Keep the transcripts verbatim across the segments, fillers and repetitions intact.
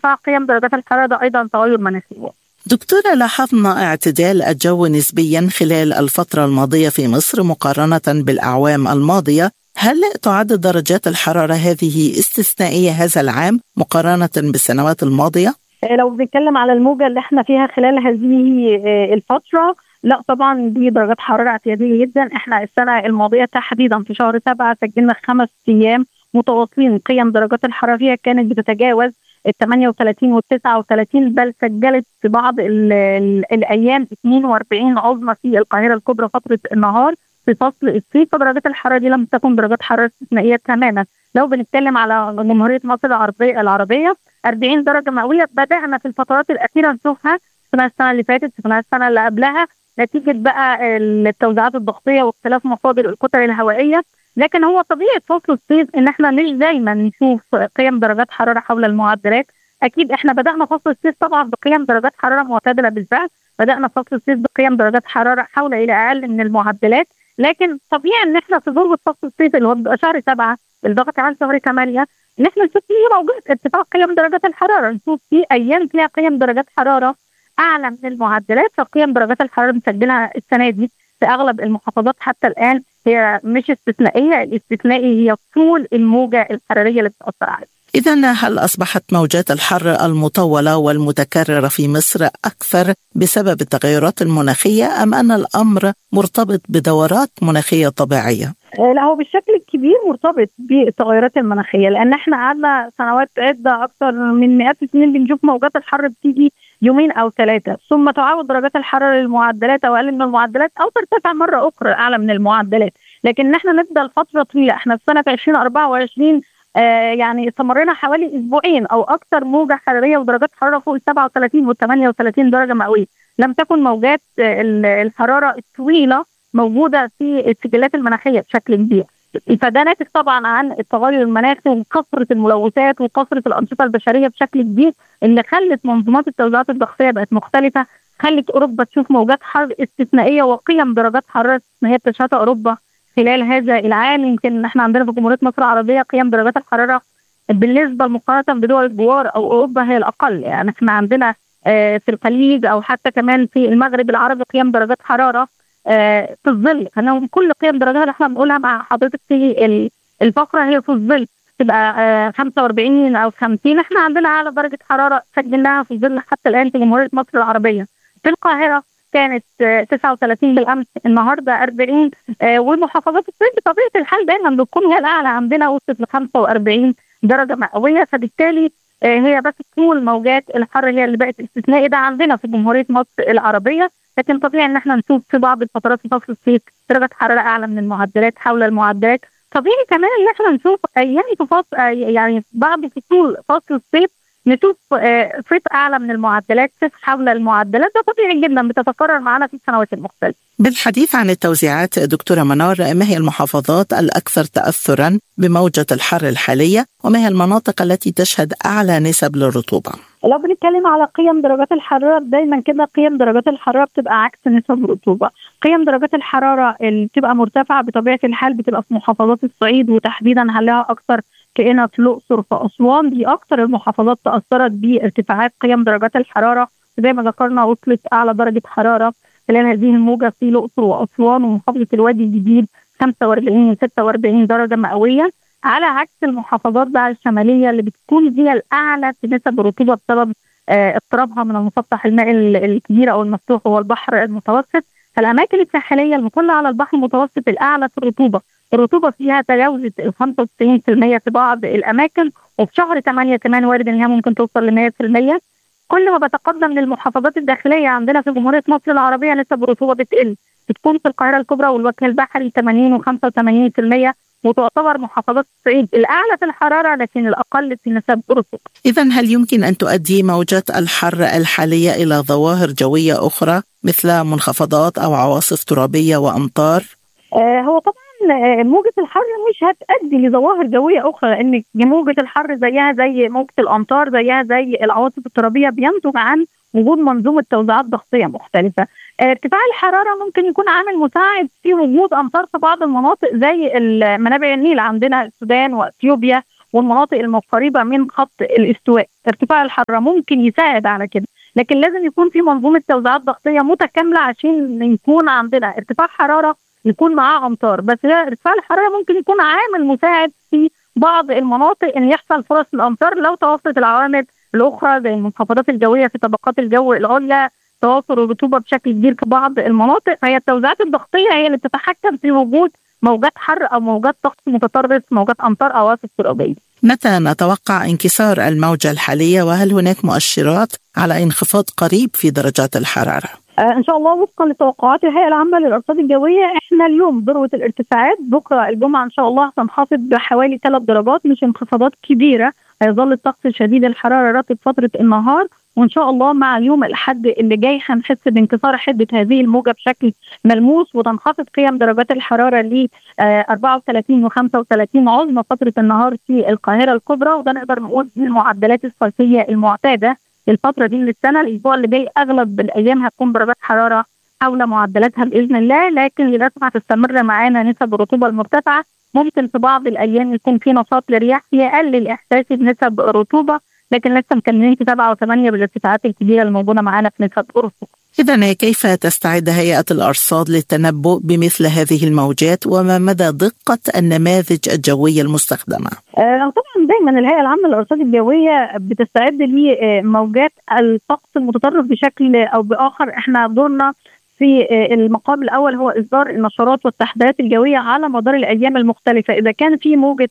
ارتفاع قيم درجات الحرارة ده أيضا تغير مناخي. دكتورة، لاحظنا اعتدال الجو نسبيا خلال الفترة الماضية في مصر مقارنة بالأعوام الماضية. هل تعد درجات الحرارة هذه استثنائية هذا العام مقارنة بالسنوات الماضية؟ لو بنتكلم على الموجة اللي احنا فيها خلال هذه الفترة، لا طبعا دي درجات حرارة اعتيادية جدا. احنا السنة الماضية تحديدا في شهر سبعة سجلنا خمس أيام متواصلين قيم درجات الحرارة فيها كانت بتتجاوز ال ثمانية وثلاثين وال تسعة وثلاثين، بل سجلت في بعض ال ال الأيام اثنين وأربعين عظمى في القاهرة الكبرى فترة النهار في فصل الصيف. فدرجات الحرارة دي لم تكن درجات حرارة استثنائية تماما. لو بنتكلم على جمهورية مصر العربية العربية أربعين درجة مئوية بدأنا في الفترات الأخيرة نشوفها في السنة اللي فاتت، في السنة اللي قبلها، نتيجة بقى التوزيعات الضغطية واختلاف مصادر الكتل الهوائية. لكن هو طبيعة فصل الصيف ان احنا مش دايما نشوف قيم درجات حرارة حول المعدلات. اكيد احنا بدأنا فصل الصيف طبعا بقيم درجات حرارة معتدلة بالفعل، بدأنا فصل الصيف بقيم درجات حرارة حول الى اقل من المعدلات، لكن طبيعي ان احنا في ذروة فصل الصيف اللي هو بيبقى شهر سبعة بالضغط كمان شهر ثمانية ان احنا نشوف فيه موجات ارتفاع قيم درجات الحرارة، نشوف فيه ايام فيها قيم درجات حرارة اعلى من المعدلات. فقيم درجات الحرارة مسجلها السنة دي في اغلب المحافظات حتى الان هي مش استثنائية، الاستثنائي هي طول الموجة الحرارية اللي بتأثر عليها. إذن هل أصبحت موجات الحر المطولة والمتكررة في مصر أكثر بسبب التغيرات المناخية أم أن الأمر مرتبط بدورات مناخية طبيعية؟ لا، هو بالشكل الكبير مرتبط بالتغيرات المناخية، لأن احنا قعدنا سنوات عدة أكثر من مئات السنين بنشوف موجات الحر بتيجي يومين أو ثلاثة ثم تعاود درجات الحرارة للمعدلات أو أقل من المعدلات أو ترتفع مرة أخرى أعلى من المعدلات. لكن احنا نفضل فترة طويلة، احنا في سنة ألفين وأربعة وعشرين آه يعني استمرنا حوالي أسبوعين أو أكثر موجة حرارية ودرجات حرارة فوق سبعة وثلاثين وال ثمانية وثلاثين درجة مئوية. لم تكن موجات آه الحرارة الطويلة موجودة في السجلات المناخية بشكل كبير. فده ناتج طبعا عن التغير المناخي وكثرة الملوثات وكثرة الأنشطة البشرية بشكل كبير اللي خلت منظومات التوزيعات الضغطية بقت مختلفة، خلت أوروبا تشوف موجات حر استثنائية وقيم درجات حرارة استثنائية تشهدها أوروبا خلال هذا العام. يمكن احنا عندنا في جمهورية مصر العربية قيم درجات الحرارة بالنسبة مقارنة بدول الجوار أو أوروبا هي الأقل. يعني احنا عندنا اه في الخليج أو حتى كمان في المغرب العربي قيم درجات حرارة اه في الظل. أنا كل قيم درجات اللي احنا بنقولها مع حضرتك في الفقرة هي في الظل تبقى اه خمسة وأربعين أو خمسين. احنا عندنا أعلى درجة حرارة سجلناها في الظل حتى الآن في جمهورية مصر العربية في القاهرة كانت تسعة وثلاثين بالامس، النهارده أربعين. آه والمحافظات الصيف بطبيعه الحال دايما بتكون هي الاعلى عندنا، وصلت ل خمسة وأربعين درجه مئويه. فبالتالي آه هي بس طول موجات الحر هي اللي بقت استثنائي ده عندنا في جمهوريه مصر العربيه. لكن طبيعي ان احنا نشوف في بعض الفترات في فصل الصيف درجه حراره اعلى من المعدلات حول المعدلات. طبيعي كمان ان احنا نشوف ايام في فصل آه يعني بعد فصول فصل الصيف نشوف صيف أعلى من المعدلات، صيف حول المعدلات. ده طبيعي جدا بتتكرر معنا في السنوات المختلفة. بالحديث عن التوزيعات دكتورة منار، ما هي المحافظات الأكثر تأثرا بموجة الحر الحالية وما هي المناطق التي تشهد أعلى نسب للرطوبة؟ لو بنتكلم على قيم درجات الحرارة دايما كده قيم درجات الحرارة بتبقى عكس نسب الرطوبة. قيم درجات الحرارة اللي بتبقى مرتفعة بطبيعة الحال بتبقى في محافظات الصعيد وتحديدا هنلاقيها أكثر كأنها في الأقصر في أسوان. دي أكثر المحافظات تأثرت بارتفاعات قيم درجات الحرارة، زي ما ذكرنا وصلت أعلى درجة حرارة خلال هذه الموجة في الأقصر وأسوان ومحافظة الوادي الجديد خمسة وأربعين وستة وأربعين درجة مئوية، على عكس المحافظات بقى الشمالية اللي بتكون هي الأعلى في نسب الرطوبة بسبب آه اضطرابها من المسطح المائي الكبير أو المفتوح هو البحر المتوسط. فالأماكن الساحلية المطلة على البحر المتوسط الأعلى في الرطوبة، الرطوبة فيها تجاوزت ال خمسة وتسعين بالمئة في بعض الأماكن، وفي شهر ثمانية كمان وارد إن هي ممكن توصل ل مئة بالمئة. كل ما بتقدم للمحافظات الداخلية عندنا في جمهورية مصر العربية نسب الرطوبة بتقل، بتكون في القاهرة الكبرى والوجه البحري ثمانين وخمسة وثمانين بالمئة، وتعتبر محافظات الصعيد الأعلى في الحرارة لكن الأقل في نسب الرطوبة. إذن هل يمكن أن تؤدي موجة الحر الحالية إلى ظواهر جوية أخرى مثل منخفضات أو عواصف ترابية وأمطار؟ آه هو طبعا موجة الحر مش هتؤدي لظواهر جوية أخرى، لأن موجة الحر زيها زي موجة الأمطار زيها زي العواصف الترابية بينتج عن وجود منظومة توزيعات ضغطية مختلفة. ارتفاع الحرارة ممكن يكون عامل مساعد في وجود أمطار في بعض المناطق زي منابع النيل عندنا السودان وأثيوبيا والمناطق القريبة من خط الاستواء. ارتفاع الحرارة ممكن يساعد على كده، لكن لازم يكون في منظومة توزيعات ضغطية متكاملة عشان يكون عندنا ارتفاع حرارة يكون معاه أمطار. بس ارتفاع الحرارة ممكن يكون عامل مساعد في بعض المناطق ان يحصل فرص الامطار لو توفرت العوامل الاخرى زي المنخفضات الجويه في طبقات الجو العليا، توافر الرطوبه بشكل كبير في بعض المناطق. فهي التوزيعات الضغطيه هي اللي بتتحكم في وجود موجات حر او موجات طقس متطرف، موجات امطار او عواصف ترابيه. متى نتوقع انكسار الموجة الحالية، وهل هناك مؤشرات على انخفاض قريب في درجات الحرارة؟ آه ان شاء الله وفقا لتوقعات الهيئه العامه للارصاد الجويه، احنا اليوم ذروه الارتفاعات، بكره الجمعه ان شاء الله هتنخفض بحوالي ثلاث درجات، مش انخفاضات كبيره. هيظل الطقس شديد الحراره رطب فتره النهار، وان شاء الله مع يوم الاحد اللي جاي هنحس بانكسار حده هذه الموجه بشكل ملموس، وتنخفض قيم درجات الحراره ل أربعة وثلاثين وخمسة وثلاثين عظمى فتره النهار في القاهره الكبرى. وده نقدر نقول من المعدلات الصيفيه المعتاده الفترة دي من السنة. الأسبوع اللي جاي أغلب الأيام هتكون درجات حرارة حول معدلاتها بإذن الله، لكن للأسف هتستمر معانا نسب الرطوبة المرتفعة. ممكن في بعض الأيام يكون في نشاط للرياح يقلل إحساسي بنسب الرطوبة، لكن لسه مكملين في سبعة وثمانية بالارتفاعات الكبيرة الموجودة معانا في نسب الرطوبة. إذن كيف تستعد هيئة الأرصاد للتنبؤ بمثل هذه الموجات، وما مدى دقة النماذج الجوية المستخدمة؟ آه طبعا دايما الهيئة العامة للأرصاد الجوية بتستعد لموجات الطقس المتطرف بشكل أو بآخر. احنا دورنا في المقام الأول هو إصدار النشرات والتحديات الجوية على مدار الأيام المختلفة. إذا كان في موجة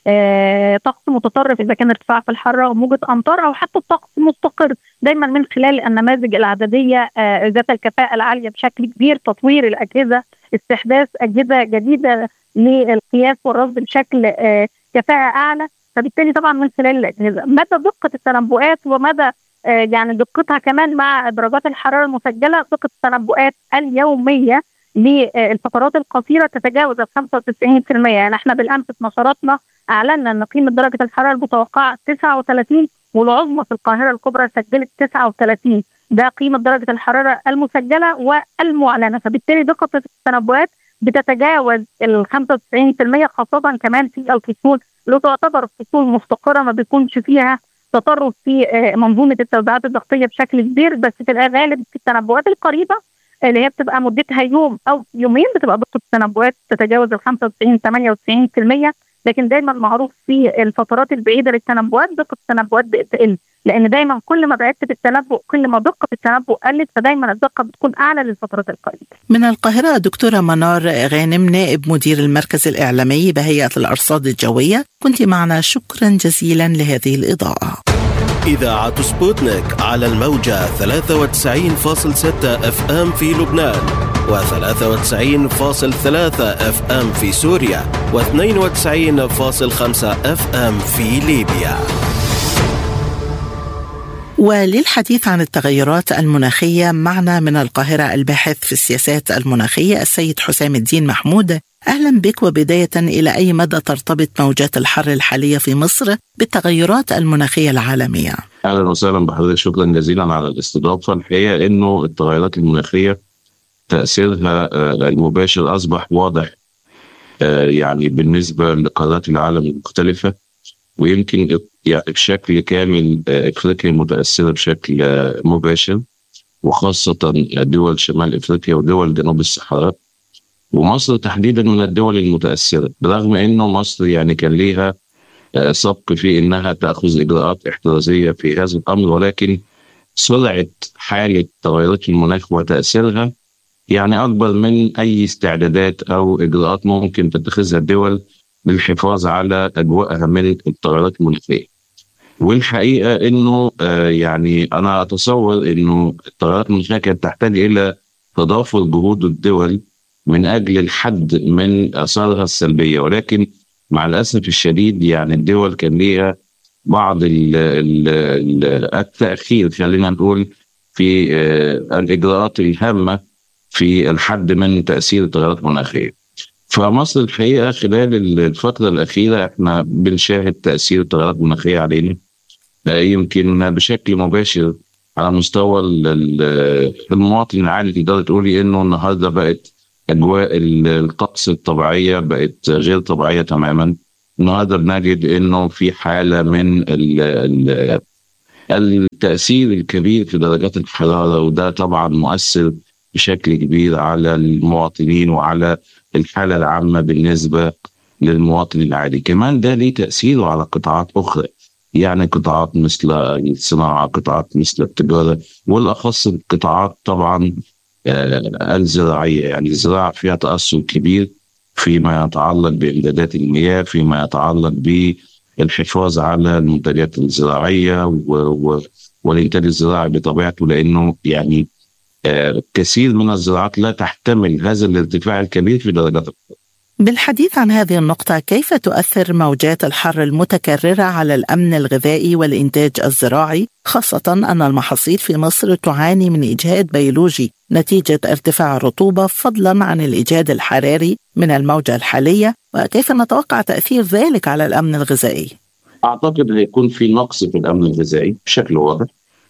طقس متطرف، إذا كان ارتفاع في الحرارة وموجة أمطار، أو حتى الطقس مستقر، دايما من خلال النماذج العددية ذات الكفاءة العالية بشكل كبير، تطوير الأجهزة، استحداث أجهزة جديدة للقياس والرصد بشكل كفاءة أعلى. فبالتالي طبعا من خلال الأجهزة مدى دقة التنبؤات ومدى يعني دقتها كمان مع درجات الحرارة المسجلة. دقة التنبؤات اليومية للفترات القصيرة تتجاوز خمسة وتسعين بالمئة. يعني احنا بالأمس في نشراتنا أعلنا أن قيمة درجة الحرارة المتوقعة تسعة وثلاثين، والعظمى في القاهرة الكبرى سجلت تسعة وثلاثين. ده قيمة درجة الحرارة المسجلة والمعلنة. فبالتالي دقة التنبؤات بتتجاوز ال خمسة وتسعين بالمئة، خاصة كمان في الفصول اللي تعتبر فصول مستقرة ما بيكونش فيها تطرف في منظومة التوزيعات الضغطية بشكل كبير. بس في الغالب في التنبؤات القريبة اللي هي بتبقى مدتها يوم أو يومين بتبقى دقة التنبؤات تتجاوز ال خمسة وتسعين ثمانية وتسعين بالمئة. لكن دايما معروف في الفترات البعيدة للتنبؤات دقة التنبؤات بتقل، لأن دايما كل ما بعدت في التنبؤ كل ما دقة التنبؤ قلت، فدايما الدقة بتكون أعلى للفترات القريبة. من القاهرة دكتورة منار غانم، نائب مدير المركز الإعلامي بهيئة الأرصاد الجوية، كنت معنا، شكرا جزيلا لهذه الإضاءة. إذاعة سبوتنيك على الموجة ثلاثة وتسعين فاصلة ستة أف أم في لبنان، وثلاثة وتسعين فاصلة ثلاثة أف أم في سوريا، واثنين وتسعين فاصلة خمسة أف أم في ليبيا. وللحديث عن التغيرات المناخية معنا من القاهرة الباحث في السياسات المناخية السيد حسام الدين محمود. أهلا بك. وبداية، إلى أي مدى ترتبط موجات الحر الحالية في مصر بالتغيرات المناخية العالمية؟ أهلا وسهلا بحضرتك، شكرا جزيلا على الاستضافة. الحقيقة إنه التغيرات المناخية تأثيرها المباشر أصبح واضح يعني بالنسبة لقارات العالم المختلفة، ويمكن يعني بشكل كامل إفريقيا متأثرة بشكل مباشر، وخاصة دول شمال إفريقيا ودول جنوب الصحراء، ومصر تحديدا من الدول المتأثرة، برغم إنه مصر يعني كان ليها سبق في إنها تأخذ إجراءات احترازية في هذا الأمر، ولكن سرعة حالة تغيرات المناخ وتأثيرها يعني أكبر من أي استعدادات أو إجراءات ممكن تتخذها الدول للحفاظ على أجواءها من التغيرات المناخية. والحقيقة إنه آه يعني أنا أتصور إنه التغيرات المناخية كانت تحتاج إلى تضافر جهود الدول من أجل الحد من آثارها السلبية، ولكن مع الأسف الشديد يعني الدول كان ليها بعض ال ال ال التأخير، خلينا نقول، في آه الإجراءات الهامة في الحد من تأثير التغيرات المناخية. فمصر الحقيقة خلال الفترة الأخيرة احنا بنشاهد تأثير التغيرات المناخية علينا، يمكن بشكل مباشر على مستوى المواطن العادي. تقدر تقولي إنه النهاردة بقت أجواء الطقس الطبيعية بقت غير طبيعية تماما، نقدر نجد انه في حاله من ال ال التاثير الكبير في درجات الحراره، وده طبعا مؤثر بشكل كبير على المواطنين وعلى الحاله العامه بالنسبه للمواطن العادي. كمان ده ليه تاثيره على قطاعات اخرى، يعني قطاعات مثل الصناعه، قطاعات مثل التجاره، والاخص القطاعات طبعا الزراعيه. يعني الزراعه فيها تاثر كبير فيما يتعلق بامدادات المياه، فيما يتعلق بالحفاظ على المنتجات الزراعيه والانتاج الزراعي بطبيعته، لانه يعني كثير من الزراعات لا تحتمل هذا الارتفاع الكبير في درجات الحراره. بالحديث عن هذه النقطة، كيف تؤثر موجات الحر المتكررة على الأمن الغذائي والإنتاج الزراعي، خاصة أن المحاصيل في مصر تعاني من إجهاد بيولوجي نتيجة ارتفاع الرطوبة فضلا عن الإجهاد الحراري من الموجة الحالية، وكيف نتوقع تأثير ذلك على الأمن الغذائي؟ أعتقد هيكون في نقص في الأمن الغذائي بشكل واضح،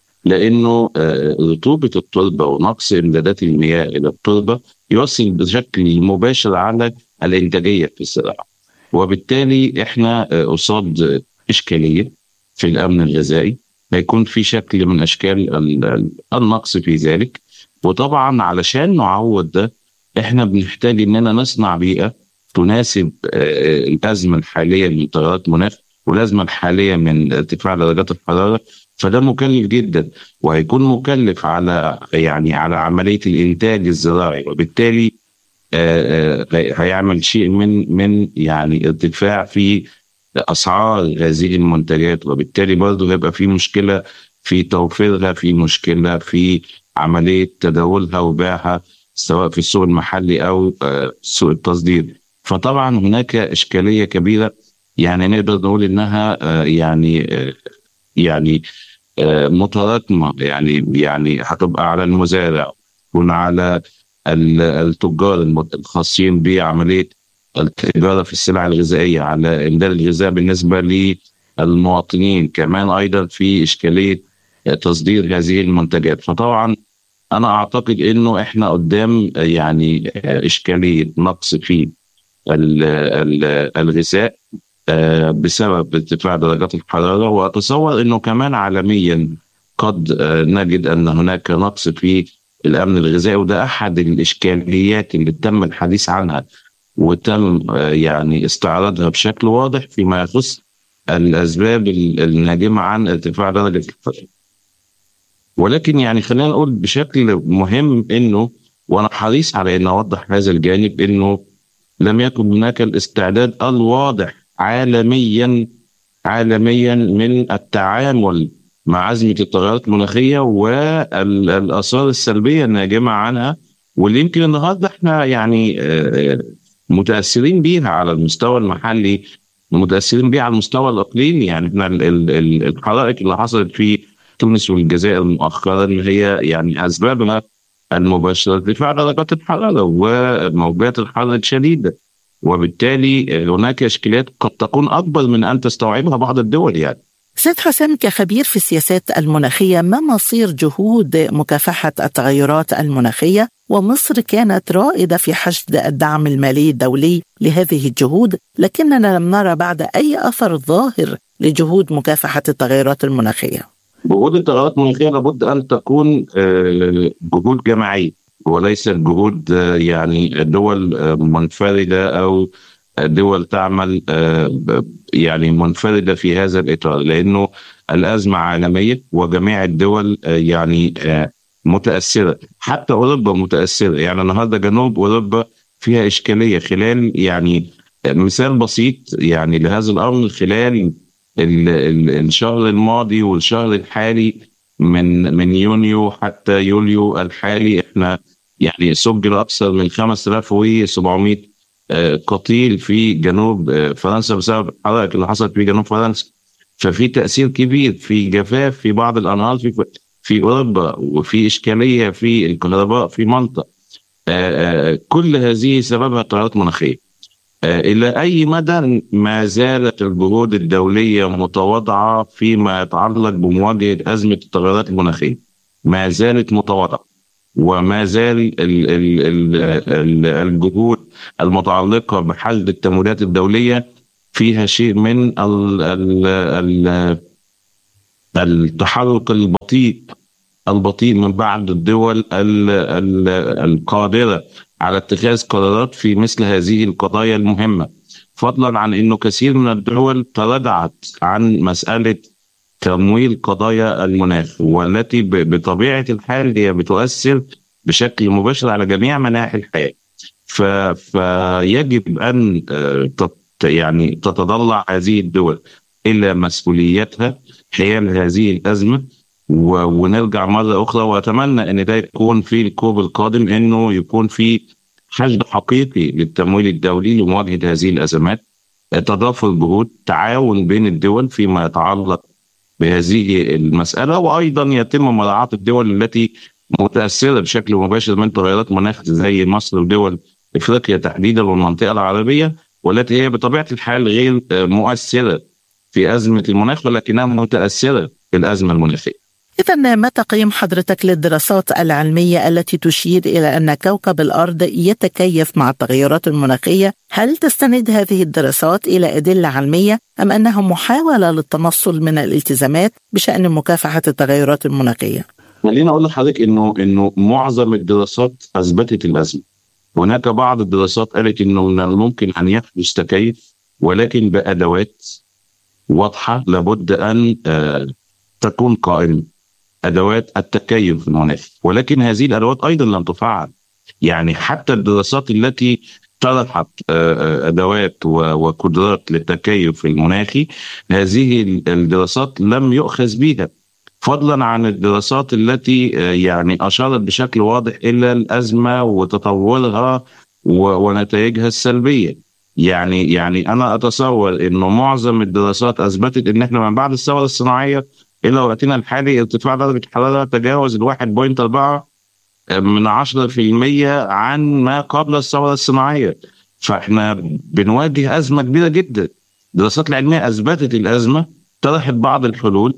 لأنه رطوبة التربة ونقص إمدادات المياه إلى التربة يؤثر بشكل مباشر على الإنتاجية في الزراعة، وبالتالي إحنا قصاد إشكالية في الأمن الغذائي. هيكون في شكل من أشكال النقص في ذلك، وطبعا علشان نعوض ده إحنا بنحتاج إننا نصنع بيئة تناسب الأزمة الحالية من تغيرات مناخ والأزمة الحالية من ارتفاع درجات الحرارة. فده مكلف جدا، وهيكون مكلف على يعني على عملية الإنتاج الزراعي، وبالتالي آه آه هيعمل شيء من من يعني ارتفاع في أسعار هذه المنتجات، وبالتالي برضه هيبقى في مشكلة في توفيرها، في مشكلة في عملية تداولها وبيعها سواء في السوق المحلي أو آه سوق التصدير. فطبعا هناك إشكالية كبيرة، يعني نقدر نقول إنها آه يعني آه يعني متراكمه، يعني يعني هتبقى على المزارع وعلى التجار الخاصين بعمليه التجاره في السلع الغذائيه، على امداد الغذاء بالنسبه للمواطنين، كمان ايضا في اشكاليه تصدير هذه المنتجات. فطبعا انا اعتقد انه احنا قدام يعني اشكاليه نقص في الغذاء بسبب ارتفاع درجات الحرارة، وأتصور أنه كمان عالميا قد نجد أن هناك نقص في الأمن الغذائي، وده أحد الإشكاليات اللي تم الحديث عنها وتم يعني استعراضها بشكل واضح فيما يخص الأسباب الناجمة عن ارتفاع درجة الحرارة. ولكن يعني خلينا نقول بشكل مهم أنه، وأنا حريص على أن أوضح هذا الجانب، أنه لم يكن هناك الاستعداد الواضح عالميا عالميا من التعامل مع أزمة التغيرات المناخية والآثار السلبية الناجمة عنها، واللي يمكن النهارده احنا يعني متأثرين بيها على المستوى المحلي، متأثرين بيها على المستوى الإقليمي. يعني احنا الحرائق اللي حصلت في تونس والجزائر مؤخرا هي يعني أسبابها المباشرة ارتفاع درجات الحرارة وموجات الحر الشديدة، وبالتالي هناك إشكاليات قد تكون أكبر من أن تستوعبها بعض الدول. يعني سيد حسام، كخبير في السياسات المناخية، ما مصير جهود مكافحة التغيرات المناخية؟ ومصر كانت رائدة في حشد الدعم المالي الدولي لهذه الجهود، لكننا لم نرى بعد أي أثر ظاهر لجهود مكافحة التغيرات المناخية. جهود التغيرات المناخية لابد أن تكون جهود جماعية وليست جهود يعني دول منفردة أو دول تعمل يعني منفردة في هذا الإطار، لأنه الأزمة عالمية وجميع الدول يعني متأثرة، حتى أوروبا متأثرة. يعني النهاردة جنوب أوروبا فيها إشكالية خلال يعني مثال بسيط يعني لهذا الأمر، خلال الشهر الماضي والشهر الحالي من من يونيو حتى يوليو الحالي احنا يعني سجل اكثر من خمسة آلاف وسبعمائة قتيل في جنوب فرنسا بسبب الحرائق اللي حصلت في جنوب فرنسا. ففي تأثير كبير في جفاف في بعض الأنهار في في أوروبا، وفي إشكالية في الكهرباء في مالطا. كل هذه سببها تغيرات مناخية. إلى أي مدى ما زالت الجهود الدولية متواضعة فيما يتعلق بمواجهة أزمة التغيرات المناخية؟ ما زالت متواضعة، وما زال ال ال ال ال الجهود المتعلقة بحل التمويلات الدولية فيها شيء من ال ال ال التحرك البطيء البطيء من بعض الدول ال ال القادرة على اتخاذ قرارات في مثل هذه القضايا المهمة، فضلا عن أنه كثير من الدول تراجعت عن مسألة تمويل قضايا المناخ، والتي بطبيعة الحال هي بتؤثر بشكل مباشر على جميع مناحي الحياة. فيجب أن يعني تتضلع هذه الدول إلى مسؤوليتها حيال هذه الأزمة، ونرجع مرة أخرى. وأتمنى أن ده يكون في الكوب القادم، أنه يكون في حشد حقيقي للتمويل الدولي لمواجهة هذه الأزمات، تضافر جهود، تعاون بين الدول فيما يتعلق بهذه المسألة، وأيضا يتم مراعاة الدول التي متأثرة بشكل مباشر من تغيرات مناخ زي مصر ودول إفريقيا تحديدا والمنطقة العربية، والتي هي بطبيعة الحال غير مؤثرة في أزمة المناخ ولكنها متأثرة في الأزمة المناخية. إذن ما تقييم حضرتك للدراسات العلمية التي تشير إلى أن كوكب الأرض يتكيف مع التغيرات المناخية؟ هل تستند هذه الدراسات إلى أدلة علمية أم أنها محاولة للتنصل من الالتزامات بشأن مكافحة التغيرات المناخية؟ خليني أقول لحضرتك إنه إنه معظم الدراسات أثبتت الأزمة. هناك بعض الدراسات قالت إنه من الممكن أن يحدث تكيف، ولكن بأدوات واضحة لابد أن آه تكون قائمة، أدوات التكيف المناخي، ولكن هذه الأدوات أيضا لم تفعل. يعني حتى الدراسات التي طرحت أدوات وقدرات للتكيف المناخي، هذه الدراسات لم يؤخذ بها، فضلا عن الدراسات التي يعني أشارت بشكل واضح إلى الأزمة وتطورها ونتائجها السلبية. يعني يعني أنا أتصور إنه معظم الدراسات أثبتت إن إحنا من بعد الثورة الصناعية إلى وقتنا الحالي ارتفاع درجة الحرارة تجاوز الواحد بوينت أربعة من عشرة في المية عن ما قبل الثورة الصناعية. فإحنا بنواجه أزمة كبيرة جدا. الدراسات العلمية أثبتت الأزمة، طرحت بعض الحلول،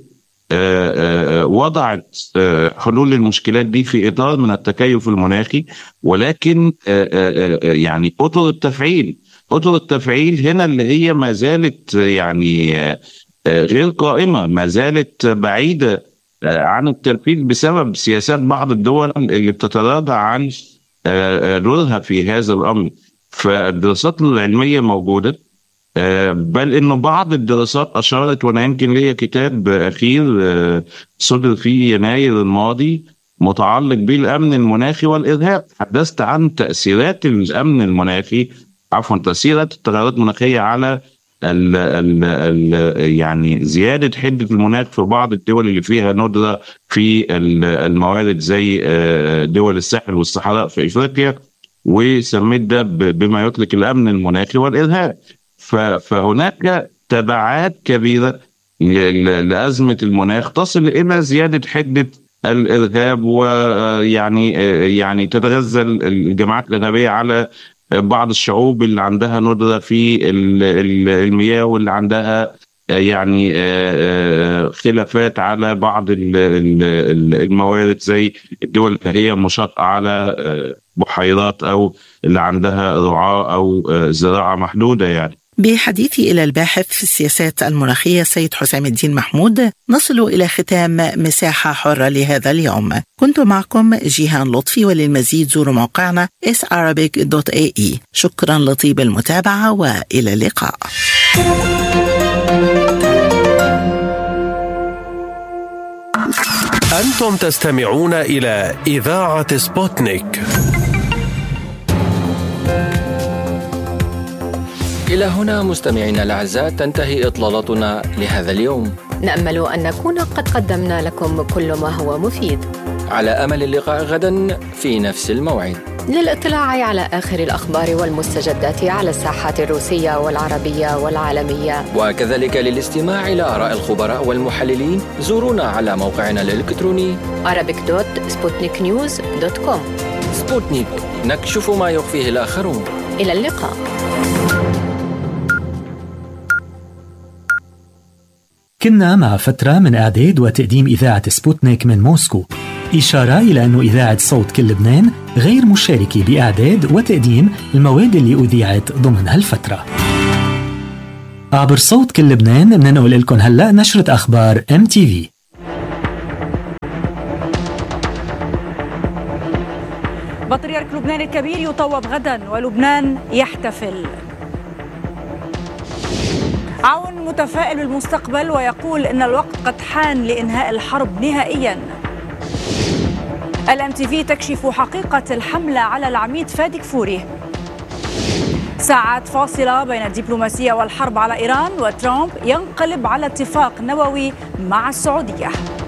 وضعت حلول للمشكلات دي في إطار من التكيف المناخي، ولكن يعني أطر التفعيل أطر التفعيل هنا اللي هي ما زالت يعني غير قائمة، ما زالت بعيدة عن التنفيذ بسبب سياسات بعض الدول اللي بتتراجع عن دورها في هذا الأمر. فالدراسات العلمية موجودة، بل إنه بعض الدراسات أشارت، وأنا يمكن ليا كتاب أخير صدر في يناير الماضي متعلق بالأمن المناخي والإرهاب، تحدثت عن تأثيرات الأمن المناخي عفوا تأثيرات التغيرات المناخية على ال ال ال يعني زيادة حدة المناخ في بعض الدول اللي فيها ندرة في الموارد زي دول الساحل والصحراء في إفريقيا، وسميت ده بما يطلق الأمن المناخي والإرهاب. فهناك تبعات كبيرة لأزمة المناخ تصل إلى زيادة حدة الإرهاب، ويعني يعني تتغذى الجماعات الإرهابية على بعض الشعوب اللي عندها ندرة في المياه، واللي عندها يعني خلافات على بعض الموارد زي الدول اللي هي مشاطئة على بحيرات أو اللي عندها رعاة أو زراعة محدودة. يعني بحديثي إلى الباحث في السياسات المناخية سيد حسام الدين محمود، نصل إلى ختام مساحة حرة لهذا اليوم. كنت معكم جيهان لطفي، وللمزيد زوروا موقعنا إس أرابيك دوت إيه إي. شكرا لطيب المتابعة وإلى اللقاء. أنتم تستمعون إلى إذاعة سبوتنيك. إلى هنا مستمعينا الأعزاء تنتهي إطلالتنا لهذا اليوم. نأمل أن نكون قد قدمنا لكم كل ما هو مفيد، على أمل اللقاء غدا في نفس الموعد للاطلاع على آخر الأخبار والمستجدات على الساحات الروسية والعربية والعالمية، وكذلك للاستماع إلى آراء الخبراء والمحللين. زورونا على موقعنا الإلكتروني أرابيك دوت سبوتنيك نيوز دوت كوم. سبوتنيك، نكشف ما يخفيه الآخرون. إلى اللقاء. كنا مع فترة من إعداد وتقديم إذاعة سبوتنيك من موسكو، إشارة إلى أن إذاعة صوت كل لبنان غير مشاركة بإعداد وتقديم المواد اللي أذيعت ضمن هالفترة. عبر صوت كل لبنان مننقل لكم هلأ نشرة أخبار إم تي في. بطريرك لبنان الكبير يطوب غدا ولبنان يحتفل. عون متفائل بالمستقبل ويقول إن الوقت قد حان لإنهاء الحرب نهائيا. الام تي في تكشف حقيقة الحملة على العميد فادي كفوري. ساعات فاصلة بين الدبلوماسية والحرب على إيران، وترامب ينقلب على اتفاق نووي مع السعودية.